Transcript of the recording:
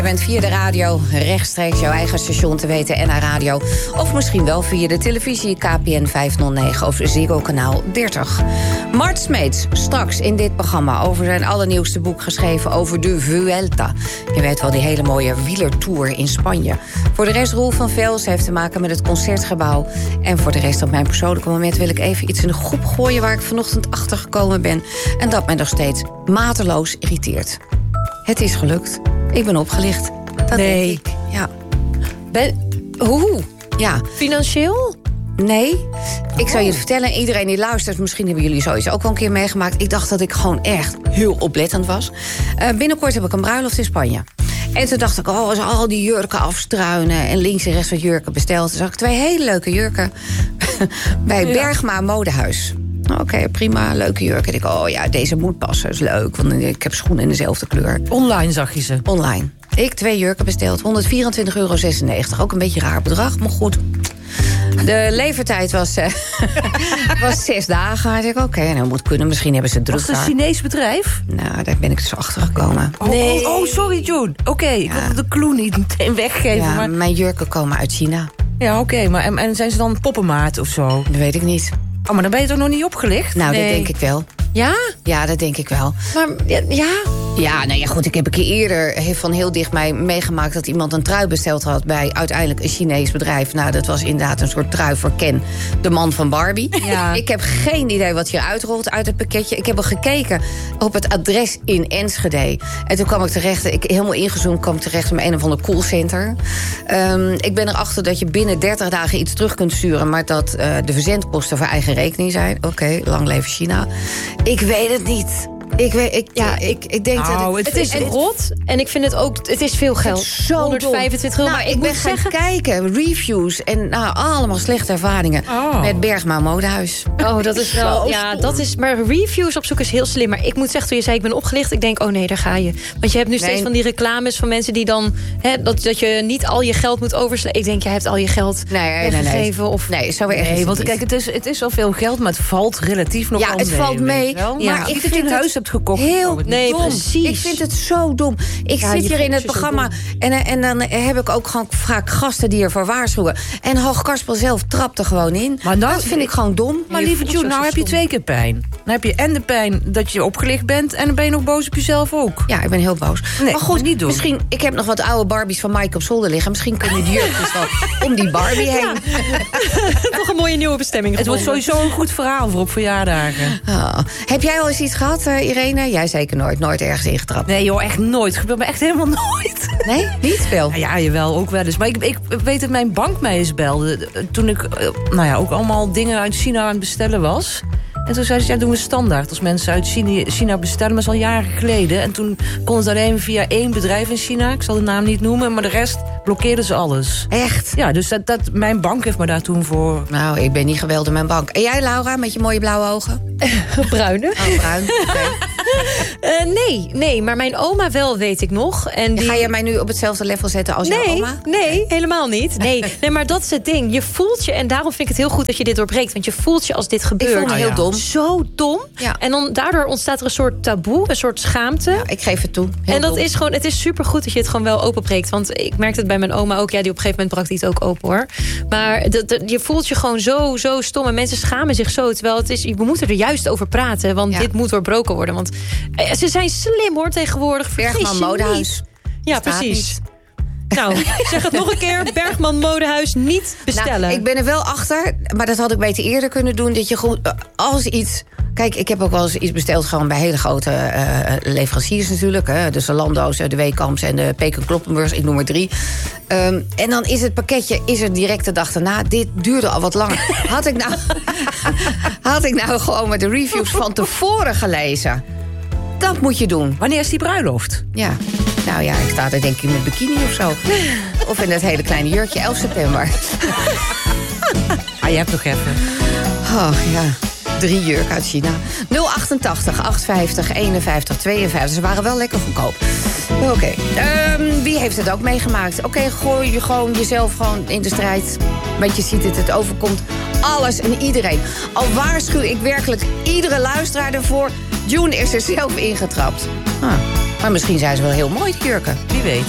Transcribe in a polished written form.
Je bent via de radio rechtstreeks jouw eigen station te weten, NH Radio. Of misschien wel via de televisie KPN 509 of Ziggo kanaal 30. Mart Smeets, straks in dit programma over zijn allernieuwste boek geschreven over de Vuelta. Je weet wel, die hele mooie wielertour in Spanje. Voor de rest Roel van Vels heeft te maken met het Concertgebouw. En voor de rest op mijn persoonlijke moment wil ik even iets in de groep gooien waar ik vanochtend achter gekomen ben. En dat mij nog steeds mateloos irriteert. Het is gelukt. Ik ben opgelicht. Dat denk ik. Ja. Hoe? Ja. Financieel? Nee. Ik zal je vertellen, iedereen die luistert, misschien hebben jullie zoiets ook wel een keer meegemaakt. Ik dacht dat ik gewoon echt heel oplettend was. Binnenkort heb ik een bruiloft in Spanje. En toen dacht ik, als al die jurken afstruinen en links en rechts wat jurken besteld. Toen zag ik 2 hele leuke jurken bij Bergma Modehuis. Oké, prima, leuke jurk. En ik deze moet passen, is leuk, want ik heb schoenen in dezelfde kleur. Online zag je ze? Online. Ik 2 jurken besteld, €124,96. Ook een beetje een raar bedrag, maar goed. De levertijd was 6 dagen. Ik dacht, oké, nou moet kunnen. Misschien hebben ze druk. Was het een Chinees bedrijf? Nou, daar ben ik dus achter gekomen. Sorry, June. Oké, ik wilde de clue niet meteen weggeven. Ja, maar mijn jurken komen uit China. Ja, oké, maar en zijn ze dan poppenmaat of zo? Dat weet ik niet. Oh, maar dan ben je toch nog niet opgelicht? Nou, dat denk ik wel. Ja? Ja, dat denk ik wel. Maar ja? Ja, nou ja, goed, ik heb een keer eerder van heel dichtbij meegemaakt dat iemand een trui besteld had bij uiteindelijk een Chinees bedrijf. Nou, dat was inderdaad een soort trui voor Ken, de man van Barbie. Ja. Ik heb geen idee wat hier uitrolt uit het pakketje. Ik heb al gekeken op het adres in Enschede. En toen kwam ik terecht, helemaal ingezoomd, kwam ik terecht bij een of ander callcenter. Ik ben erachter dat je binnen 30 dagen iets terug kunt sturen, maar dat de verzendkosten voor eigen rekening zijn. Oké, lang leven China. Ik weet het niet. Ik denk dat het is rot en ik vind het ook, het is veel geld. Zo 125 euro. Nou, ik ben gaan kijken, reviews en allemaal slechte ervaringen met Bergma Modehuis. Oh, dat is wel, ja, dat is, maar reviews opzoeken is heel slim. Maar ik moet zeggen, toen je zei ik ben opgelicht, ik denk, oh nee, daar ga je. Want je hebt nu steeds van die reclames van mensen die dan, dat je niet al je geld moet overslaan. Ik denk, jij hebt al je geld weggegeven. Of... Nee, zo erg. Nee, want kijk, het is al veel geld, maar het valt relatief nog wel mee. Ja, het valt mee. Maar ik vind een huis hebt gekocht. Heel dom. Precies. Ik vind het zo dom. Ik zit hier in het programma en dan heb ik ook gewoon vaak gasten die ervoor waarschuwen. En Hoog Karspel zelf trapt er gewoon in. Maar dat vind ik gewoon dom. Maar lieve June, nou heb je 2 keer pijn. Dan heb je en de pijn dat je opgelicht bent en dan ben je nog boos op jezelf ook. Ja, ik ben heel boos. Nee, maar goed, niet doen. Misschien, ik heb nog wat oude Barbies van Mike op zolder liggen. Misschien kunnen die jurkjes wel om die Barbie heen. Toch een mooie nieuwe bestemming. Het wordt sowieso een goed verhaal voor op verjaardagen. Heb jij al eens iets gehad, Irene? Jij zeker nooit ergens ingetrapt. Nee joh, echt nooit. Gebeurt me echt helemaal nooit. Nee? Niet veel? Nou ja, jawel, ook wel eens. Maar ik weet dat mijn bank mij eens belde toen ik ook allemaal dingen uit China aan het bestellen was. En toen zei ze, doen we standaard. Als mensen uit China bestellen, maar dat is al jaren geleden. En toen kon het alleen via 1 bedrijf in China. Ik zal de naam niet noemen, maar de rest blokkeerden ze alles. Echt? Ja, dus mijn bank heeft me daar toen voor... Nou, ik ben niet geweldig in mijn bank. En jij, Laura, met je mooie blauwe ogen? Bruine. Oh, bruin. Okay. Nee, maar mijn oma wel, weet ik nog. En Ga je mij nu op hetzelfde level zetten als jouw oma? Nee, helemaal niet. Nee, maar dat is het ding. Je voelt je, en daarom vind ik het heel goed dat je dit doorbreekt. Want je voelt je als dit gebeurt. Ik voel me heel dom. Zo dom. Ja. En dan daardoor ontstaat er een soort taboe, een soort schaamte. Ja, ik geef het toe. Heel en dat dom. is gewoon, het is supergoed dat je het gewoon wel openbreekt. Want ik merkte het bij mijn oma ook. Ja, die op een gegeven moment brak die het ook open, hoor. Maar je voelt je gewoon zo stom. En mensen schamen zich zo. Terwijl we moeten er juist over praten. Want dit moet doorbroken worden. Want ze zijn slim, hoor, tegenwoordig. Bergman Modehuis. Ja, precies. Nou, zeg het nog een keer. Bergman Modehuis niet bestellen. Nou, ik ben er wel achter, maar dat had ik beter eerder kunnen doen. Dat je goed, als iets... Kijk, ik heb ook wel eens iets besteld gewoon bij hele grote leveranciers natuurlijk. De Zalando's, de Weekamps en de Peek & Kloppenburgs. Ik noem er 3. En dan is het pakketje er direct de dag daarna. Dit duurde al wat langer. Had ik nou gewoon met de reviews van tevoren gelezen? Dat moet je doen. Wanneer is die bruiloft? Ja. Nou ja, ik sta er denk ik in mijn bikini of zo. Of in dat hele kleine jurkje, 11 september. Je hebt nog even. Oh ja, 3 jurken uit China. 088 850 51 52. Ze waren wel lekker goedkoop. Oké. Wie heeft het ook meegemaakt? Oké, gooi je gewoon jezelf gewoon in de strijd. Want je ziet het overkomt alles en iedereen. Al waarschuw ik werkelijk iedere luisteraar ervoor. June is er zelf ingetrapt. Maar misschien zijn ze wel heel mooi, die jurken. Wie weet.